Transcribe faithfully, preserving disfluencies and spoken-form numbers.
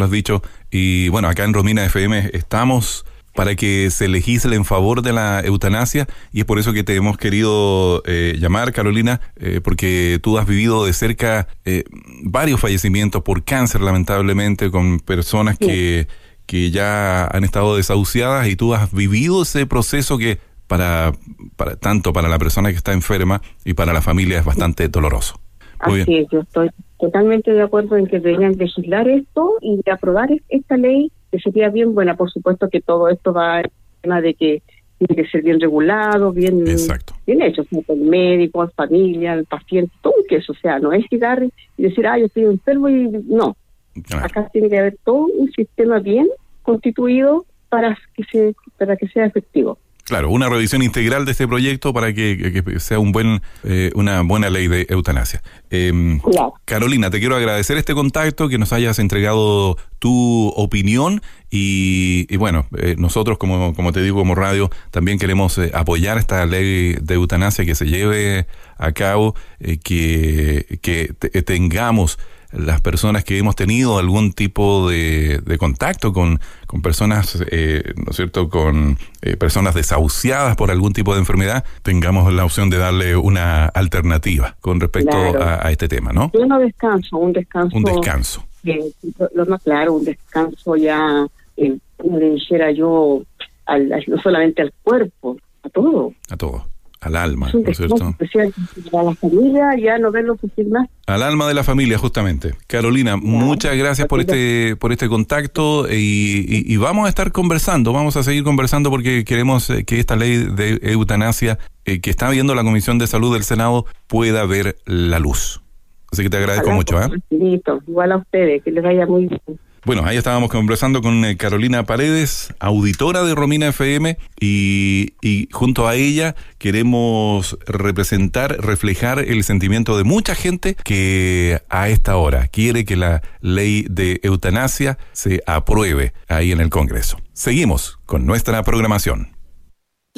has dicho. Y bueno, acá en Romina F M estamos para que se legisle en favor de la eutanasia, y es por eso que te hemos querido eh, llamar, Carolina, eh, porque tú has vivido de cerca eh, varios fallecimientos por cáncer, lamentablemente, con personas sí. que, que ya han estado desahuciadas, y tú has vivido ese proceso que para, para tanto para la persona que está enferma y para la familia es bastante doloroso. Muy Así bien. es, yo estoy totalmente de acuerdo en que deberían legislar esto y aprobar esta ley, que sería bien buena. Por supuesto que todo esto va en tema de que tiene que ser bien regulado, bien, Exacto. bien hecho, como el médico, la familia, el paciente, todo eso. O sea, no es llegar y decir, ah, yo estoy enfermo y no. Claro. Acá tiene que haber todo un sistema bien constituido para que se para que sea efectivo. Claro, una revisión integral de este proyecto para que, que sea un buen eh, una buena ley de eutanasia. Eh, claro. Carolina, te quiero agradecer este contacto, que nos hayas entregado tu opinión y, y bueno, eh, nosotros como como te digo, como radio, también queremos eh, apoyar esta ley de eutanasia, que se lleve a cabo, eh, que, que te, tengamos las personas que hemos tenido algún tipo de, de contacto con, con personas, eh, ¿no es cierto?, con eh, personas desahuciadas por algún tipo de enfermedad, tengamos la opción de darle una alternativa con respecto claro. a, a este tema, ¿no? Yo no descanso, un descanso. Un descanso. Eh, lo más claro, un descanso ya, eh, como le dijera yo, al, al, no solamente al cuerpo, a todo. A todo. Al alma, ¿no es cierto? Especial para la familia, ya no verlo sufrir más. Al alma de la familia, justamente. Carolina, ya, muchas gracias por este por este contacto y, y, y vamos a estar conversando, vamos a seguir conversando porque queremos que esta ley de eutanasia eh, que está viendo la Comisión de Salud del Senado pueda ver la luz. Así que te agradezco Ojalá, mucho. ¿eh? Igual a ustedes, que les vaya muy bien. Bueno, ahí estábamos conversando con eh, Carolina Paredes, auditora de Romina F M, y, y junto a ella queremos representar, reflejar el sentimiento de mucha gente que a esta hora quiere que la ley de eutanasia se apruebe ahí en el Congreso. Seguimos con nuestra programación.